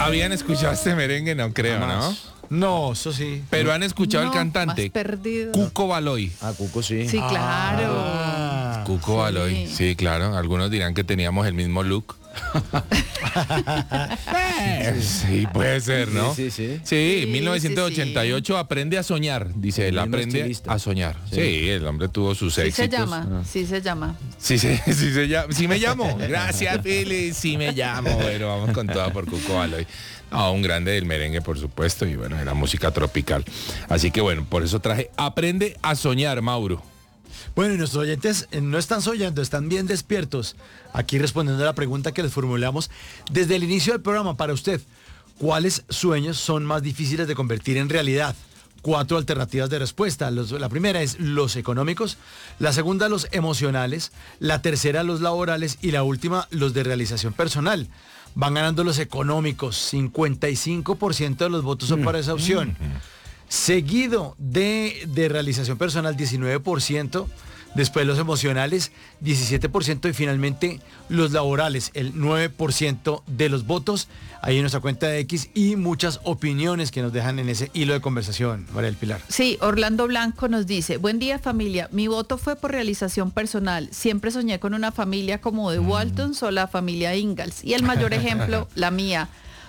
¿Habían escuchado este merengue? No creo, Jamás. No, eso sí. Pero han escuchado No, el cantante más perdido. Cuco Baloy. Ah, Cuco sí. Sí, claro. Cuco Baloy, sí, claro. Algunos dirán que teníamos el mismo look. Sí, puede ser, ¿no? Sí, sí, sí. Sí, Sí, 1988 aprende a soñar, dice él, El mismo aprende estilista. a soñar. Sí. Sí, el hombre tuvo sus Sí se éxitos. llama, sí se llama. Sí, se llama. Sí me llamo. Gracias, Pili. Sí me llamo. Bueno, vamos con toda por Cuco Baloy. No, un grande del merengue, por supuesto, y bueno, de la música tropical. Así que bueno, por eso traje Aprende a soñar, Mauro. Bueno, y nuestros oyentes no están soñando, están bien despiertos. Aquí respondiendo a la pregunta que les formulamos desde el inicio del programa para usted. ¿Cuáles sueños son más difíciles de convertir en realidad? 4 alternativas de respuesta. La primera es los económicos, la segunda los emocionales, la tercera los laborales y la última los de realización personal. Van ganando los económicos, 55% de los votos son para esa opción. Seguido de realización personal, 19%. Después los emocionales, 17%. Y finalmente los laborales, el 9% de los votos. Ahí en nuestra cuenta de X y muchas opiniones que nos dejan en ese hilo de conversación, María del Pilar. Sí, Orlando Blanco nos dice, buen día familia, mi voto fue por realización personal, siempre soñé con una familia como de Waltons o la familia Ingalls y el mayor ejemplo, la mía.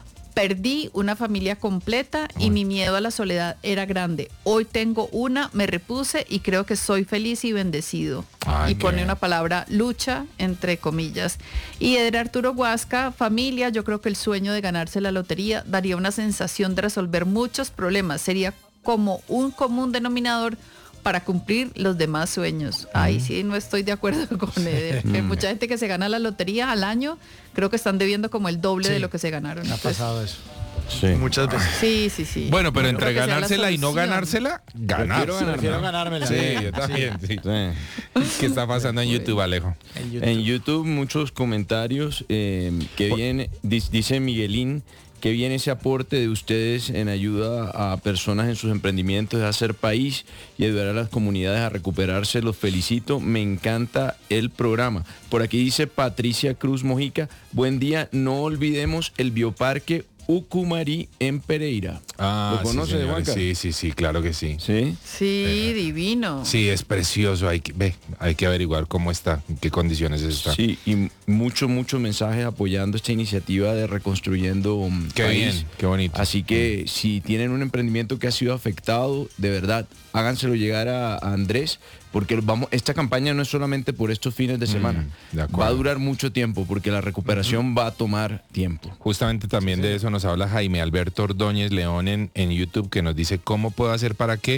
Perdí una familia completa y mi miedo a la soledad era grande. Hoy tengo una, me repuse y creo que soy feliz y bendecido. Ay, Y pone qué- una palabra lucha entre comillas. Y Eder Arturo Huasca, familia, yo creo que el sueño de ganarse la lotería daría una sensación de resolver muchos problemas. Sería como un común denominador para cumplir los demás sueños. Ahí sí no estoy de acuerdo con Eder. Que mucha gente que se gana la lotería al año, creo que están debiendo como el doble Sí. de lo que se ganaron. Ha Entonces, pasado eso. Sí. Muchas veces. sí, sí, sí. Bueno, pero Creo entre que sea la ganársela y no solución. ganársela, ganar. Prefiero ganármela. Sí, yo también. Sí. Sí. ¿Qué está pasando en YouTube, Alejo? En YouTube muchos comentarios que viene, dice Miguelín, que viene ese aporte de ustedes en ayuda a personas en sus emprendimientos, de hacer país y ayudar a las comunidades a recuperarse. Los felicito, me encanta el programa. Por aquí dice Patricia Cruz Mojica, buen día, no olvidemos el bioparque Ucumari en Pereira. ¿Lo conoce, sí, señores. Juanca? Sí, claro que sí. ¿Sí? Sí, divino. Sí, es precioso. Hay que averiguar cómo está, en qué condiciones está. Sí, y muchos mensajes apoyando esta iniciativa de Reconstruyendo Qué País. bien, qué bonito. Así que si tienen un emprendimiento que ha sido afectado, de verdad, háganselo llegar a Andrés, porque esta campaña no es solamente por estos fines de semana. de acuerdo. Va a durar mucho tiempo, porque la recuperación va a tomar tiempo. Justamente también de eso nos habla Jaime Alberto Ordóñez León en YouTube, que nos dice cómo puedo hacer para que,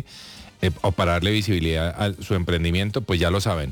o para darle visibilidad a su emprendimiento, pues ya lo saben.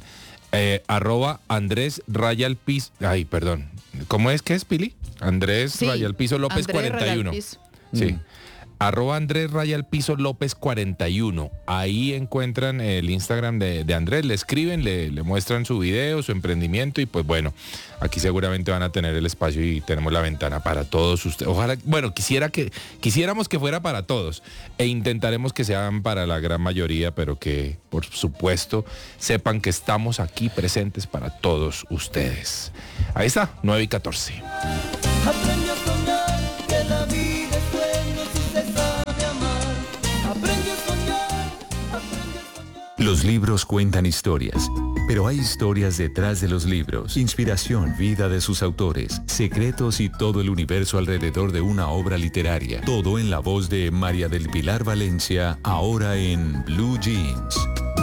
@ Andrés Rayal Piso, ay, perdón, ¿cómo es que es, Pili? Andrés Sí, Rayal Piso López Andrés 41. Rayal Piso. Sí. @ Andrés Rayal Piso López 41. Ahí encuentran el Instagram de Andrés, le escriben, le muestran su video, su emprendimiento y pues bueno, aquí seguramente van a tener el espacio y tenemos la ventana para todos ustedes. Ojalá, bueno, quisiéramos que fuera para todos e intentaremos que sean para la gran mayoría, pero que por supuesto sepan que estamos aquí presentes para todos ustedes. Ahí está, 9:14. Aprende a soñar que la vida es sueño si se sabe amar. Aprende a soñar, aprende a soñar. Los libros cuentan historias, pero hay historias detrás de los libros. Inspiración, vida de sus autores, secretos y todo el universo alrededor de una obra literaria. Todo en la voz de María del Pilar Valencia, ahora en Blue Jeans.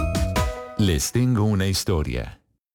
Les tengo una historia.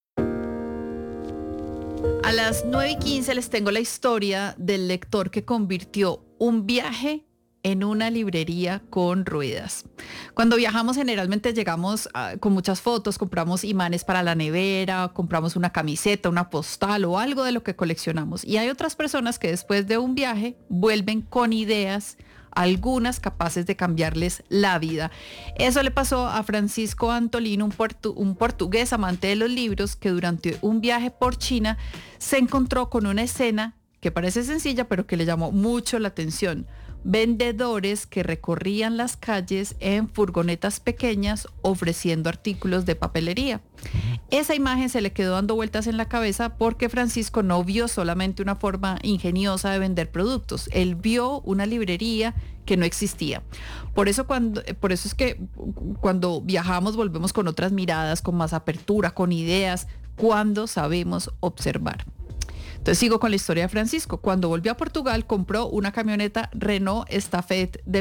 A las 9:15 les tengo la historia del lector que convirtió un viaje en una librería con ruedas. Cuando viajamos generalmente llegamos con muchas fotos, compramos imanes para la nevera, compramos una camiseta, una postal o algo de lo que coleccionamos. Y hay otras personas que después de un viaje vuelven con ideas, algunas capaces de cambiarles la vida. Eso le pasó a Francisco Antolino, un portugués amante de los libros que durante un viaje por China se encontró con una escena que parece sencilla, pero que le llamó mucho la atención. Vendedores que recorrían las calles en furgonetas pequeñas ofreciendo artículos de papelería. Esa imagen se le quedó dando vueltas en la cabeza porque Francisco no vio solamente una forma ingeniosa de vender productos, él vio una librería que no existía. Por eso es que cuando viajamos volvemos con otras miradas, con más apertura, con ideas, cuando sabemos observar. Entonces sigo con la historia de Francisco. Cuando volvió a Portugal compró una camioneta Renault Estafette de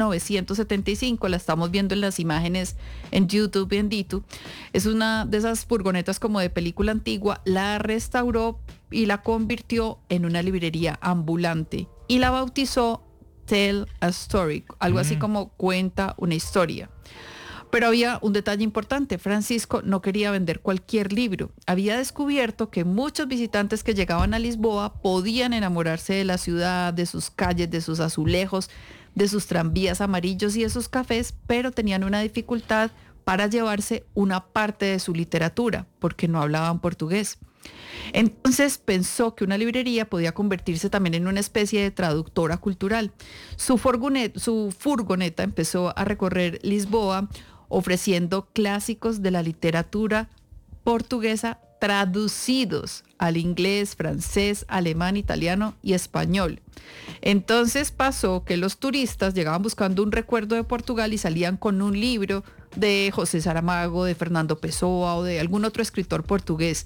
1975. La estamos viendo en las imágenes en YouTube y en Ditu. Es una de esas furgonetas como de película antigua. La restauró y la convirtió en una librería ambulante y la bautizó Tell a Story, algo así como cuenta una historia. Pero había un detalle importante. Francisco no quería vender cualquier libro. Había descubierto que muchos visitantes que llegaban a Lisboa podían enamorarse de la ciudad, de sus calles, de sus azulejos, de sus tranvías amarillos y de sus cafés, pero tenían una dificultad para llevarse una parte de su literatura, porque no hablaban portugués. Entonces pensó que una librería podía convertirse también en una especie de traductora cultural. Su furgoneta empezó a recorrer Lisboa, ofreciendo clásicos de la literatura portuguesa traducidos al inglés, francés, alemán, italiano y español. Entonces pasó que los turistas llegaban buscando un recuerdo de Portugal y salían con un libro de José Saramago, de Fernando Pessoa o de algún otro escritor portugués.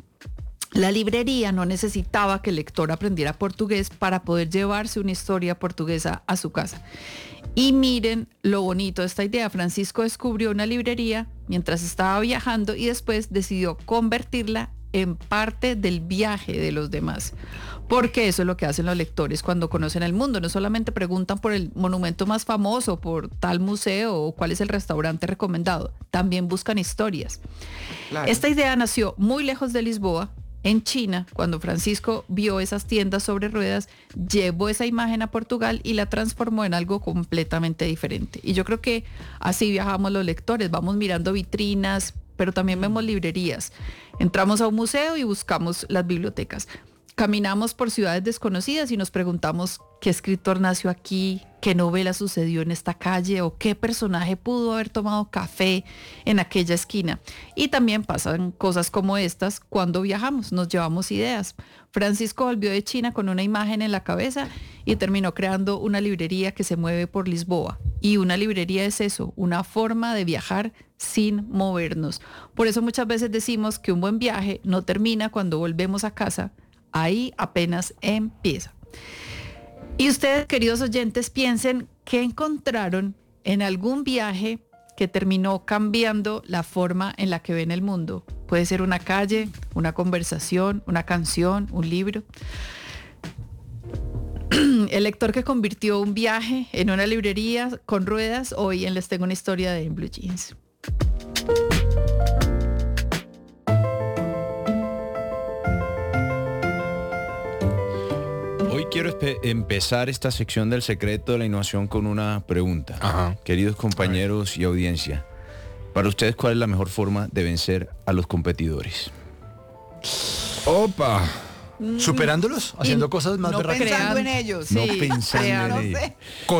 La librería no necesitaba que el lector aprendiera portugués para poder llevarse una historia portuguesa a su casa. Y miren lo bonito de esta idea. Francisco descubrió una librería mientras estaba viajando y después decidió convertirla en parte del viaje de los demás. Porque eso es lo que hacen los lectores cuando conocen el mundo. No solamente preguntan por el monumento más famoso, por tal museo o cuál es el restaurante recomendado. También buscan historias. Claro. Esta idea nació muy lejos de Lisboa, en China. Cuando Francisco vio esas tiendas sobre ruedas, llevó esa imagen a Portugal y la transformó en algo completamente diferente. Y yo creo que así viajamos los lectores, vamos mirando vitrinas, pero también vemos librerías. Entramos a un museo y buscamos las bibliotecas. Caminamos por ciudades desconocidas y nos preguntamos qué escritor nació aquí, qué novela sucedió en esta calle o qué personaje pudo haber tomado café en aquella esquina. Y también pasan cosas como estas cuando viajamos, nos llevamos ideas. Francisco volvió de China con una imagen en la cabeza y terminó creando una librería que se mueve por Lisboa. Y una librería es eso, una forma de viajar sin movernos. Por eso muchas veces decimos que un buen viaje no termina cuando volvemos a casa. Ahí apenas empieza. Y ustedes, queridos oyentes, piensen qué encontraron en algún viaje que terminó cambiando la forma en la que ven el mundo. Puede ser una calle, una conversación, una canción, un libro. El lector que convirtió un viaje en una librería con ruedas, hoy en Les Tengo una Historia de En Blue Jeans. Hoy quiero empezar esta sección del secreto de la innovación con una pregunta. Ajá. Queridos compañeros y audiencia, para ustedes, ¿cuál es la mejor forma de vencer a los competidores? ¡Opa! ¿Superándolos? ¿Haciendo cosas más no berracas? Pensando en ellos. No pensando en ellos.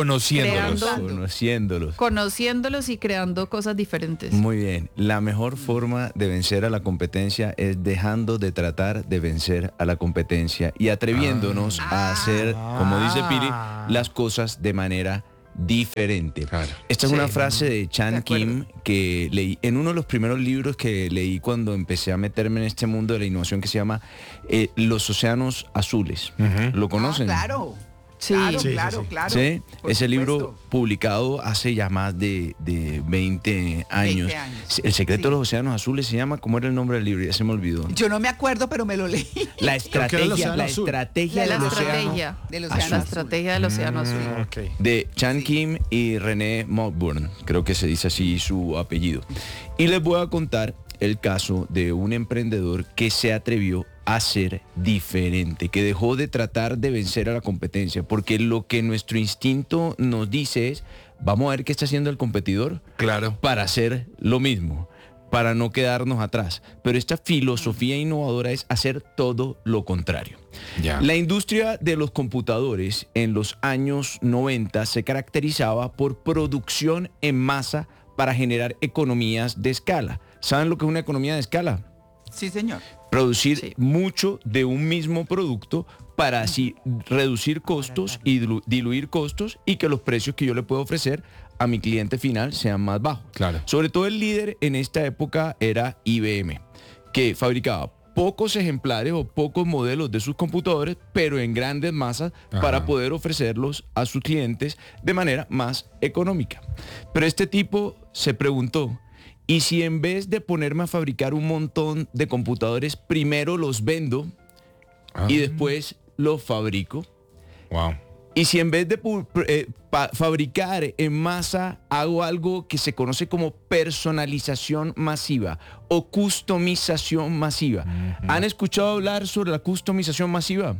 Conociéndolos y creando cosas diferentes. Muy bien. La mejor forma de vencer a la competencia es dejando de tratar de vencer a la competencia y atreviéndonos a hacer, como dice Pili, las cosas de manera diferente. Claro. Esta es una frase de Chan Kim que leí en uno de los primeros libros que leí cuando empecé a meterme en este mundo de la innovación, que se llama Los Océanos Azules. ¿Lo conocen? Claro. Sí, claro. Sí, ese libro publicado hace ya más de 20 años. El secreto de los océanos azules se llama, ¿cómo era el nombre del libro? Ya se me olvidó. Yo no me acuerdo, pero me lo leí. La estrategia del océano azul. Okay. De Chan Kim y René Mogburn, creo que se dice así su apellido. Y les voy a contar el caso de un emprendedor que se atrevió a ser diferente, que dejó de tratar de vencer a la competencia, porque lo que nuestro instinto nos dice es, vamos a ver qué está haciendo el competidor, claro, para hacer lo mismo. para no quedarnos atrás. Pero esta filosofía innovadora es hacer todo lo contrario. Ya. La industria de los computadores en los años 90 se caracterizaba por producción en masa para generar economías de escala. ¿Saben lo que es una economía de escala? Sí, señor. Producir Sí. mucho de un mismo producto para así reducir costos y diluir costos y que los precios que yo le puedo ofrecer a mi cliente final sean más bajos. Claro. Sobre todo el líder en esta época era IBM, que fabricaba pocos ejemplares o pocos modelos de sus computadores, pero en grandes masas para Ajá. poder ofrecerlos a sus clientes de manera más económica. Pero este tipo se preguntó, ¿y si en vez de ponerme a fabricar un montón de computadores, primero los vendo y después los fabrico? Wow. Y si en vez de fabricar en masa, hago algo que se conoce como personalización masiva o customización masiva. ¿Han escuchado hablar sobre la customización masiva?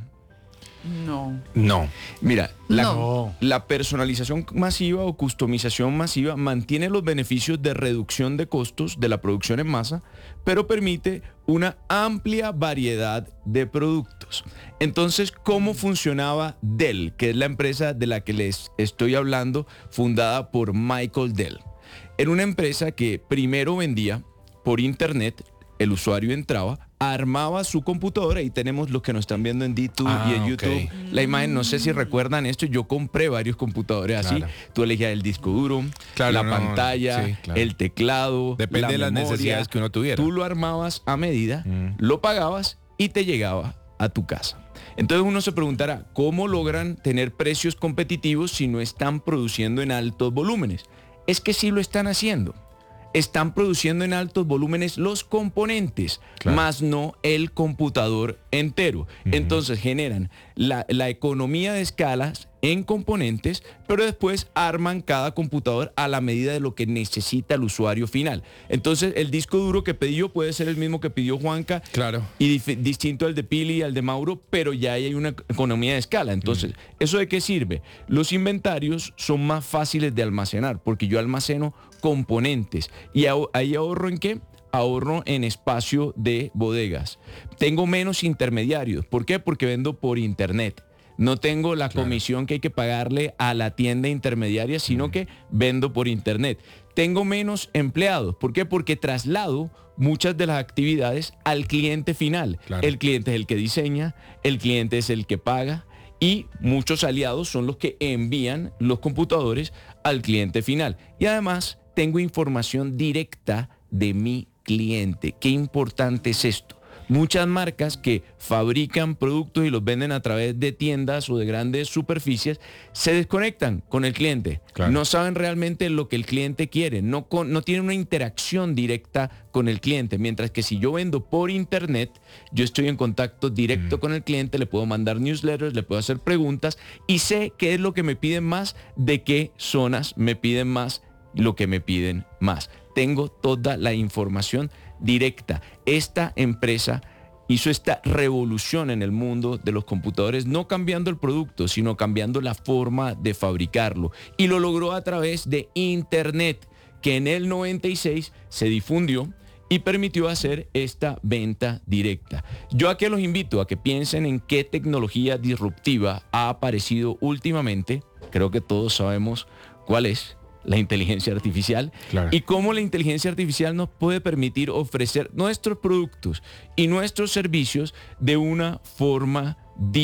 No. No. Mira, No. la personalización masiva o customización masiva mantiene los beneficios de reducción de costos de la producción en masa, pero permite una amplia variedad de productos. Entonces, ¿cómo funcionaba Dell, que es la empresa de la que les estoy hablando, fundada por Michael Dell? Era una empresa que primero vendía por internet, el usuario entraba, armaba su computadora y tenemos los que nos están viendo en YouTube y en ok. YouTube. La imagen, no sé si recuerdan esto, yo compré varios computadores así. Claro. Tú elegías el disco duro, Claro, la no, pantalla, sí, claro. el teclado, Depende la de las memoria. necesidades que uno tuviera. Tú lo armabas a medida, lo pagabas y te llegaba a tu casa. Entonces uno se preguntará, ¿cómo logran tener precios competitivos si no están produciendo en altos volúmenes? Es que sí lo están haciendo. Están produciendo en altos volúmenes los componentes, Claro. más no el computador entero. Entonces generan la economía de escalas en componentes, pero después arman cada computador a la medida de lo que necesita el usuario final. Entonces el disco duro que pidió puede ser el mismo que pidió Juanca, Claro. y distinto al de Pili y al de Mauro, pero ya ahí hay una economía de escala. Entonces, ¿eso de qué sirve? Los inventarios son más fáciles de almacenar porque yo almaceno componentes. ¿Y ahí ahorro en qué? Ahorro en espacio de bodegas. Tengo menos intermediarios. ¿Por qué? Porque vendo por internet. No tengo la comisión que hay que pagarle a la tienda intermediaria, sino que vendo por internet. Tengo menos empleados. ¿Por qué? Porque traslado muchas de las actividades al cliente final. Claro. El cliente es el que diseña, el cliente es el que paga y muchos aliados son los que envían los computadores al cliente final. Y además tengo información directa de mi cliente. Qué importante es esto. Muchas marcas que fabrican productos y los venden a través de tiendas o de grandes superficies se desconectan con el cliente. Claro. No saben realmente lo que el cliente quiere, no tienen una interacción directa con el cliente. Mientras que si yo vendo por internet, yo estoy en contacto directo con el cliente, le puedo mandar newsletters, le puedo hacer preguntas y sé qué es lo que me piden más, de qué zonas me piden más, lo que me piden más. Tengo toda la información directa. Esta empresa hizo esta revolución en el mundo de los computadores, no cambiando el producto, sino cambiando la forma de fabricarlo. Y lo logró a través de Internet, que en el 96 se difundió y permitió hacer esta venta directa. Yo aquí los invito a que piensen en qué tecnología disruptiva ha aparecido últimamente. Creo que todos sabemos cuál es. La inteligencia artificial. Claro. Y cómo la inteligencia artificial nos puede permitir ofrecer nuestros productos y nuestros servicios de una forma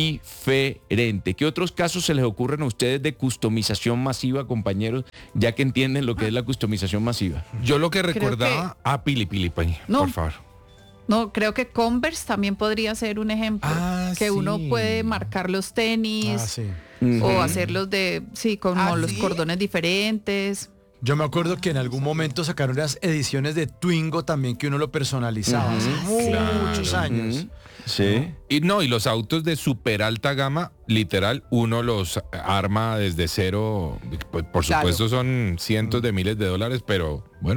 diferente. ¿Qué otros casos se les ocurren a ustedes de customización masiva, compañeros, ya que entienden lo que es la customización masiva? Yo lo que Creo recordaba... Pili, No. por favor. No, creo que Converse también podría ser un ejemplo. Ah, que uno sí. puede marcar los tenis Ah, sí. o hacerlos de, sí, como ¿Ah, los sí? cordones diferentes. Yo me acuerdo que en algún momento sacaron las ediciones de Twingo también, que uno lo personalizaba hace muchos años. Sí. Y los autos de súper alta gama, literal, uno los arma desde cero. Pues, por Claro. supuesto son cientos de miles de dólares, pero bueno.